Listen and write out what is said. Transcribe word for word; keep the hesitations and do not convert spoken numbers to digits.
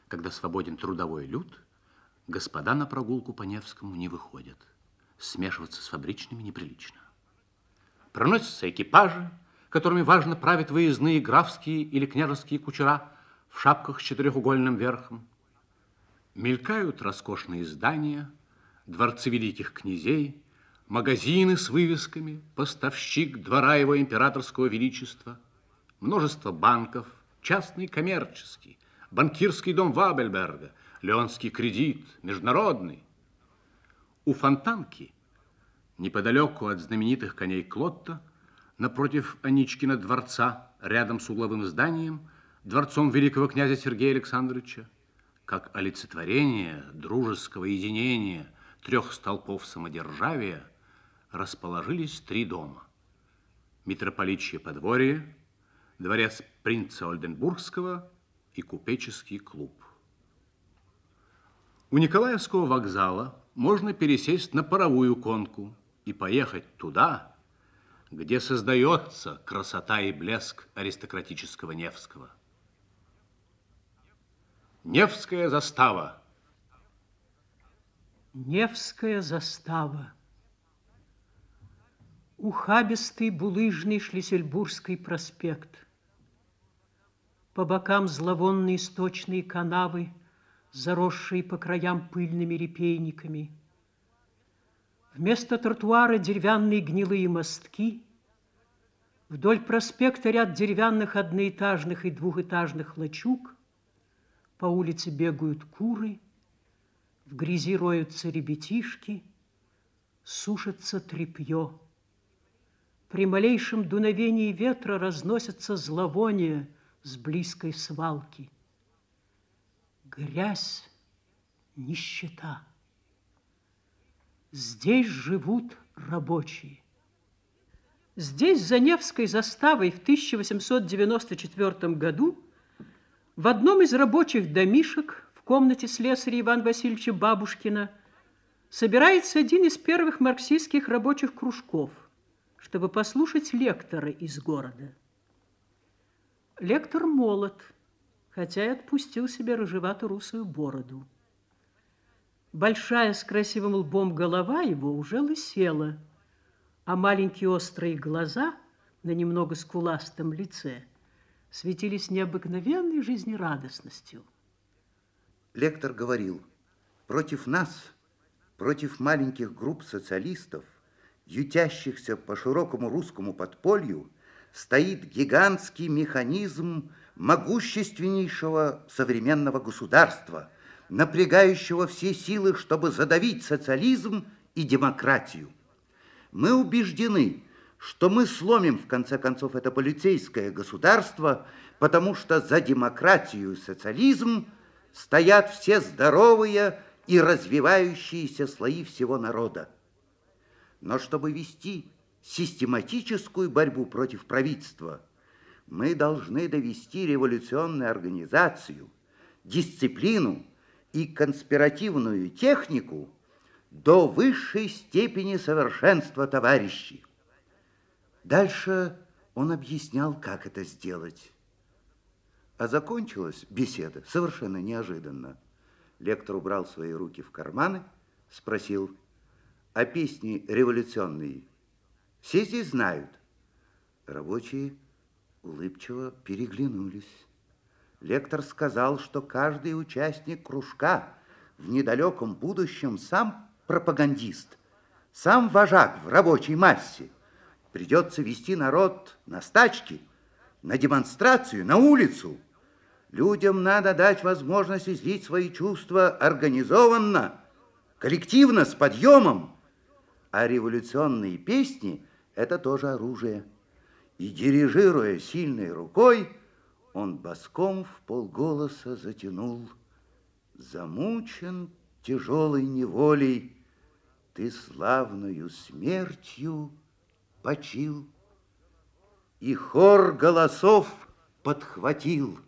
Когда свободен трудовой люд, господа на прогулку по Невскому не выходят. Смешиваться с фабричными неприлично. Проносятся экипажи, которыми важно правят выездные графские или княжеские кучера в шапках с четырехугольным верхом. Мелькают роскошные здания, дворцы великих князей, магазины с вывесками, поставщик двора его императорского величества, множество банков, частный коммерческий, банкирский дом Вабельберга, Леонский кредит, международный. У Фонтанки, неподалеку от знаменитых коней Клотта, напротив Аничкина дворца, рядом с угловым зданием, дворцом великого князя Сергея Александровича, как олицетворение дружеского единения трех столпов самодержавия, расположились три дома. Митрополичье подворье, дворец принца Ольденбургского и купеческий клуб. У Николаевского вокзала можно пересесть на паровую конку и поехать туда, где создается красота и блеск аристократического Невского. Невская застава. Невская застава. Ухабистый булыжный Шлиссельбургский проспект. По бокам зловонные сточные канавы, заросшие по краям пыльными репейниками. Вместо тротуара деревянные гнилые мостки. Вдоль проспекта ряд деревянных одноэтажных и двухэтажных лачуг. По улице бегают куры, в грязи роются ребятишки, сушится тряпье. При малейшем дуновении ветра разносятся зловония с близкой свалки. Грязь, нищета. Здесь живут рабочие. Здесь, за Невской заставой, в тысяча восемьсот девяносто четвёртом году в одном из рабочих домишек в комнате слесаря Ивана Васильевича Бабушкина собирается один из первых марксистских рабочих кружков, чтобы послушать лектора из города. Лектор молод, хотя и отпустил себе рыжевато-русую бороду. Большая с красивым лбом голова его уже лысела, а маленькие острые глаза на немного скуластом лице светились необыкновенной жизнерадостностью. Лектор говорил: против нас, против маленьких групп социалистов, ютящихся по широкому русскому подполью, стоит гигантский механизм могущественнейшего современного государства, напрягающего все силы, чтобы задавить социализм и демократию. Мы убеждены, что мы сломим, в конце концов, это полицейское государство, потому что за демократию и социализм стоят все здоровые и развивающиеся слои всего народа. Но чтобы вести систематическую борьбу против правительства, мы должны довести революционную организацию, дисциплину и конспиративную технику до высшей степени совершенства, товарищи. Дальше он объяснял, как это сделать. А закончилась беседа совершенно неожиданно. Лектор убрал свои руки в карманы, спросил: а песни революционные все здесь знают? Рабочие улыбчиво переглянулись. Лектор сказал, что каждый участник кружка в недалеком будущем сам пропагандист, сам вожак в рабочей массе. Придется вести народ на стачки, на демонстрацию, на улицу. Людям надо дать возможность излить свои чувства организованно, коллективно, с подъемом. А революционные песни – это тоже оружие. И, дирижируя сильной рукой, он боском в полголоса затянул: замучен тяжелой неволей, ты славною смертью почил. И хор голосов подхватил: